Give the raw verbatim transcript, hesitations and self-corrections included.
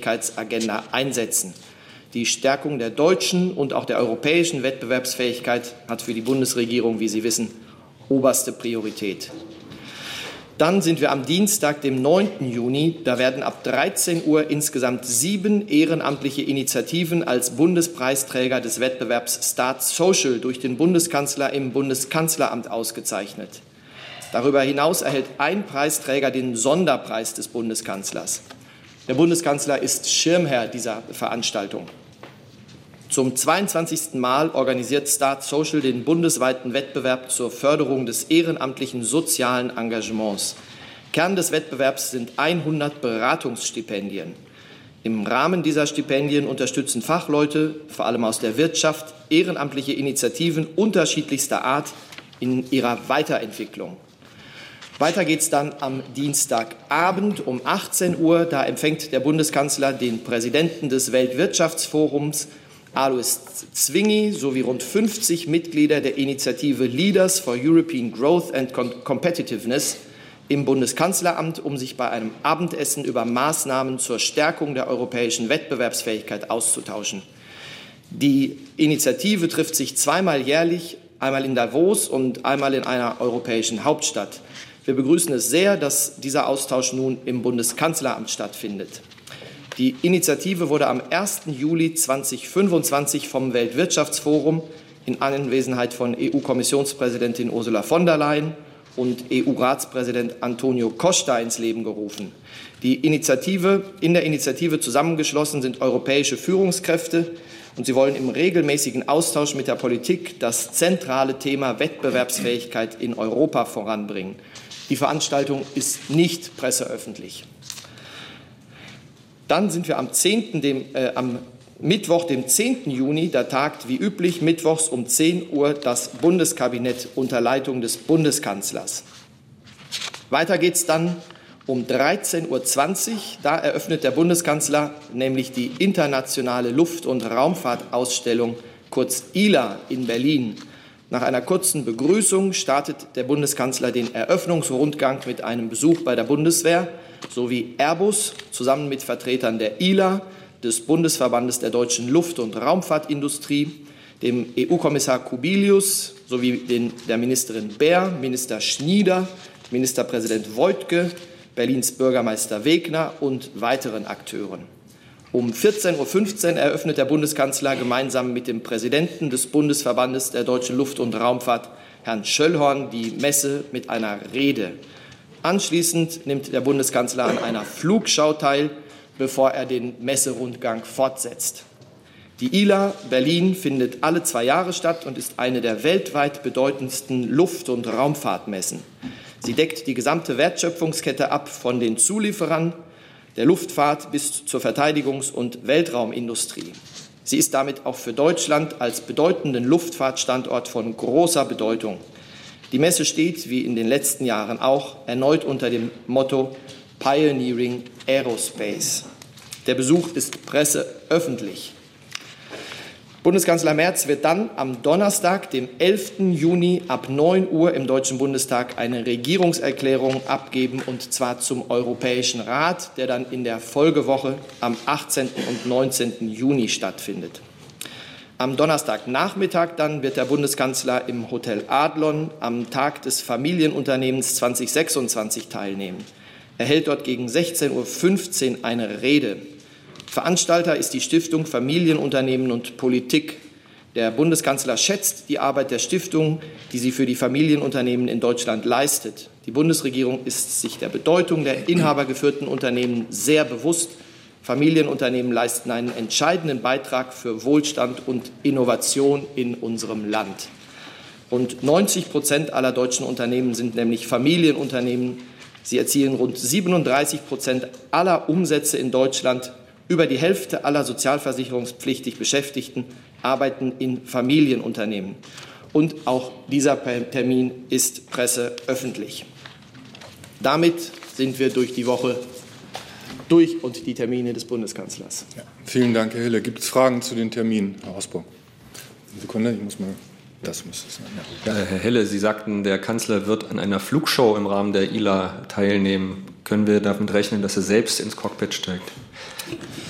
Wettbewerbsfähigkeitsagenda einsetzen. Die Stärkung der deutschen und auch der europäischen Wettbewerbsfähigkeit hat für die Bundesregierung, wie Sie wissen, oberste Priorität. Dann sind wir am Dienstag, dem neunten Juni. Da werden ab dreizehn Uhr insgesamt sieben ehrenamtliche Initiativen als Bundespreisträger des Wettbewerbs Start Social durch den Bundeskanzler im Bundeskanzleramt ausgezeichnet. Darüber hinaus erhält ein Preisträger den Sonderpreis des Bundeskanzlers. Der Bundeskanzler ist Schirmherr dieser Veranstaltung. Zum zweiundzwanzigsten Mal organisiert Start Social den bundesweiten Wettbewerb zur Förderung des ehrenamtlichen sozialen Engagements. Kern des Wettbewerbs sind hundert Beratungsstipendien. Im Rahmen dieser Stipendien unterstützen Fachleute, vor allem aus der Wirtschaft, ehrenamtliche Initiativen unterschiedlichster Art in ihrer Weiterentwicklung. Weiter geht es dann am Dienstagabend um achtzehn Uhr. Da empfängt der Bundeskanzler den Präsidenten des Weltwirtschaftsforums, Alois Zwingli, sowie rund fünfzig Mitglieder der Initiative Leaders for European Growth and Competitiveness im Bundeskanzleramt, um sich bei einem Abendessen über Maßnahmen zur Stärkung der europäischen Wettbewerbsfähigkeit auszutauschen. Die Initiative trifft sich zweimal jährlich, einmal in Davos und einmal in einer europäischen Hauptstadt. Wir begrüßen es sehr, dass dieser Austausch nun im Bundeskanzleramt stattfindet. Die Initiative wurde am ersten Juli zweitausendfünfundzwanzig vom Weltwirtschaftsforum in Anwesenheit von E U-Kommissionspräsidentin Ursula von der Leyen und E U-Ratspräsident Antonio Costa ins Leben gerufen. Die Initiative, in der Initiative zusammengeschlossen sind europäische Führungskräfte, und sie wollen im regelmäßigen Austausch mit der Politik das zentrale Thema Wettbewerbsfähigkeit in Europa voranbringen. Die Veranstaltung ist nicht presseöffentlich. Dann sind wir am, zehnten, dem, äh, am Mittwoch, dem zehnten Juni. Da tagt wie üblich mittwochs um zehn Uhr das Bundeskabinett unter Leitung des Bundeskanzlers. Weiter geht es dann um dreizehn Uhr zwanzig. Da eröffnet der Bundeskanzler nämlich die internationale Luft- und Raumfahrtausstellung, kurz I L A, in Berlin. Nach einer kurzen Begrüßung startet der Bundeskanzler den Eröffnungsrundgang mit einem Besuch bei der Bundeswehr sowie Airbus zusammen mit Vertretern der I L A, des Bundesverbandes der deutschen Luft- und Raumfahrtindustrie, dem E U-Kommissar Kubilius sowie den, der Ministerin Baer, Minister Schnieder, Ministerpräsident Woidke, Berlins Bürgermeister Wegner und weiteren Akteuren. Um vierzehn Uhr fünfzehn eröffnet der Bundeskanzler gemeinsam mit dem Präsidenten des Bundesverbandes der deutschen Luft- und Raumfahrt, Herrn Schöllhorn, die Messe mit einer Rede. Anschließend nimmt der Bundeskanzler an einer Flugschau teil, bevor er den Messerundgang fortsetzt. Die I L A Berlin findet alle zwei Jahre statt und ist eine der weltweit bedeutendsten Luft- und Raumfahrtmessen. Sie deckt die gesamte Wertschöpfungskette ab, von den Zulieferern der Luftfahrt bis zur Verteidigungs- und Weltraumindustrie. Sie ist damit auch für Deutschland als bedeutenden Luftfahrtstandort von großer Bedeutung. Die Messe steht, wie in den letzten Jahren auch, erneut unter dem Motto Pioneering Aerospace. Der Besuch ist presseöffentlich. Bundeskanzler Merz wird dann am Donnerstag, dem elften Juni ab neun Uhr im Deutschen Bundestag eine Regierungserklärung abgeben, und zwar zum Europäischen Rat, der dann in der Folgewoche am achtzehnten und neunzehnten Juni stattfindet. Am Donnerstagnachmittag dann wird der Bundeskanzler im Hotel Adlon am Tag des Familienunternehmens zweitausendsechsundzwanzig teilnehmen. Er hält dort gegen sechzehn Uhr fünfzehn eine Rede. Veranstalter ist die Stiftung Familienunternehmen und Politik. Der Bundeskanzler schätzt die Arbeit der Stiftung, die sie für die Familienunternehmen in Deutschland leistet. Die Bundesregierung ist sich der Bedeutung der inhabergeführten Unternehmen sehr bewusst. Familienunternehmen leisten einen entscheidenden Beitrag für Wohlstand und Innovation in unserem Land. Rund neunzig Prozent aller deutschen Unternehmen sind nämlich Familienunternehmen. Sie erzielen rund siebenunddreißig Prozent aller Umsätze in Deutschland. Über die Hälfte aller sozialversicherungspflichtig Beschäftigten arbeiten in Familienunternehmen. Und auch dieser Termin ist presseöffentlich. Damit sind wir durch die Woche durch und die Termine des Bundeskanzlers. Ja, vielen Dank, Herr Hille. Gibt es Fragen zu den Terminen, Herr Osborn? Eine Sekunde, ich muss mal. Das müsste es sein. Ja. Herr Hille, Sie sagten, der Kanzler wird an einer Flugshow im Rahmen der I L A teilnehmen. Können wir damit rechnen, dass er selbst ins Cockpit steigt?